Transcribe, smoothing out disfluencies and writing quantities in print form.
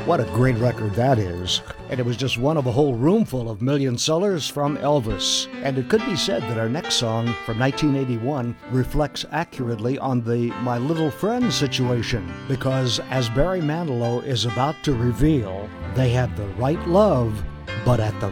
What a great record that is. And it was just one of a whole room full of million sellers from Elvis. And it could be said that our next song from 1981 reflects accurately on the My Little Friend situation, because as Barry Manilow is about to reveal, they have the right love, but at the